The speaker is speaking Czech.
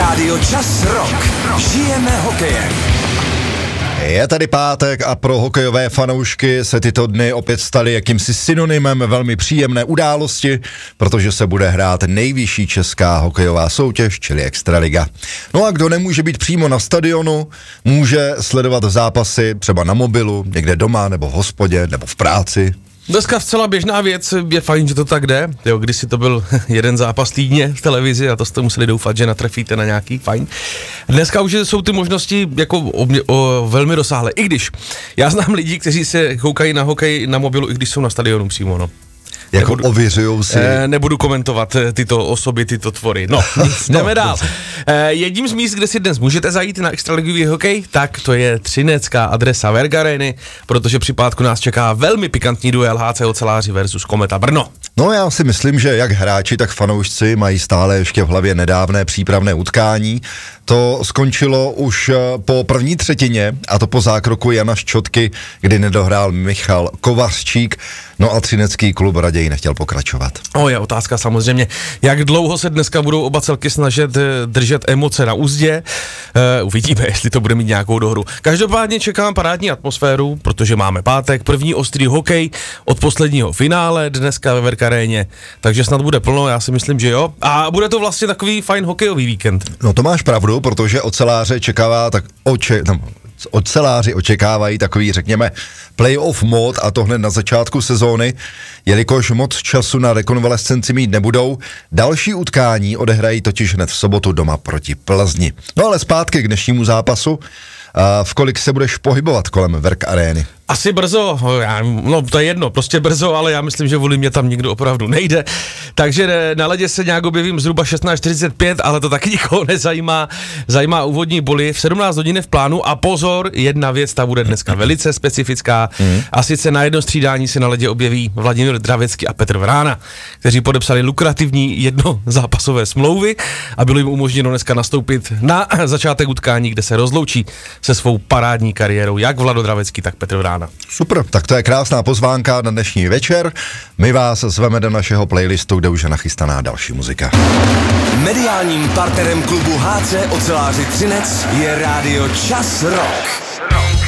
Rádio Čas Rock. Žijeme hokejem. Je tady pátek a pro hokejové fanoušky se tyto dny opět staly jakýmsi synonymem velmi příjemné události, protože se bude hrát nejvyšší česká hokejová soutěž, čili Extraliga. No a kdo nemůže být přímo na stadionu, může sledovat zápasy třeba na mobilu, někde doma, nebo v hospodě, nebo v práci. Dneska vcela běžná věc, je fajn, že to tak jde. Jo, kdysi to byl jeden zápas týdně v televizi a to jste museli doufat, že natrefíte na nějaký, fajn. Dneska už jsou ty možnosti jako velmi rozsáhlé, i když já znám lidi, kteří se koukají na hokej na mobilu, i když jsou na stadionu přímo, no. Jako ověřujou si. Nebudu komentovat tyto osoby, tyto tvory. No, jdeme dál. Jedním z míst, kde si dnes můžete zajít na extraligový hokej, tak to je třinecká adresa Werk Areny, protože při pátku nás čeká velmi pikantní duel HC Oceláři versus Kometa Brno. No já si myslím, že jak hráči, tak fanoušci mají stále ještě v hlavě nedávné přípravné utkání. To skončilo už po první třetině, a to po zákroku Jana Ščotky, kdy nedohrál Michal Kovařčík, no a třinecký klub raději nechtěl pokračovat. Je otázka samozřejmě, jak dlouho se dneska budou oba celky snažit držet emoce na uzdě. Uvidíme, jestli to bude mít nějakou dohru. Každopádně čekám parádní atmosféru, protože máme pátek, první ostrý hokej od posledního finále dneska ve Werk Aréně, takže snad bude plno, já si myslím, že jo. A bude to vlastně takový fajn hokejový víkend. No to máš pravdu, protože oceláře čekává tak oceláři očekávají takový, řekněme, playoff mod, a to hned na začátku sezóny, jelikož moc času na rekonvalescenci mít nebudou. Další utkání odehrají totiž hned v sobotu doma proti Plzni. No ale zpátky k dnešnímu zápasu. V kolik se budeš pohybovat kolem Werk Arény? Asi brzo, no to je jedno, prostě brzo, ale já myslím, že volí mě tam nikdo opravdu nejde, takže na ledě se nějak objevím zhruba 16:45, ale to taky nikoho nezajímá, zajímá úvodní boli v 17 hodin v plánu a pozor, jedna věc, ta bude dneska velice specifická, a sice na jedno střídání se na ledě objeví Vladimír Dravecký a Petr Vrána, kteří podepsali lukrativní jednozápasové smlouvy a bylo jim umožněno dneska nastoupit na začátek utkání, kde se rozloučí se svou parádní kariérou, jak Vlado Dravecký, tak Petr Vrána. Super, tak to je krásná pozvánka na dnešní večer. My vás zveme do našeho playlistu, kde už je nachystaná další muzika. Mediálním partnerem klubu HC Oceláři Třinec je rádio Čas Rock.